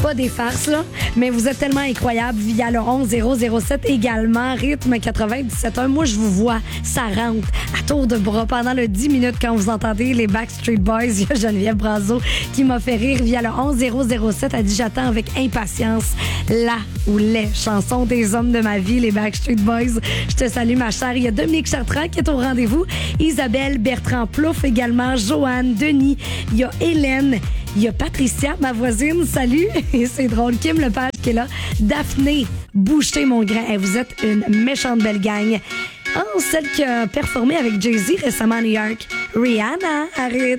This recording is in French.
pas des farces, là, mais vous êtes tellement incroyables via le 11007 également, rythme 97.1. Moi, je vous vois, ça rentre à tour de bras pendant le 10 minutes quand vous entendez les Backstreet Boys. Il y a Geneviève Brazo qui m'a fait rire via le 11007. Elle dit, j'attends avec impatience la ou les chansons des hommes de ma vie, les Backstreet Boys. Je te salue, ma chère. Il y a Dominique Chartrand qui est au rendez-vous. Isabelle Bertrand-Plouffe également. Joanne, Denis. Il y a Hélène. Il y a Patricia, ma voisine. Salut. Et c'est drôle. Kim Lepage qui est là. Daphné Boucher, mon grand. Et vous êtes une méchante belle gang. Oh, celle qui a performé avec Jay-Z récemment à New York. Rihanna, arrête.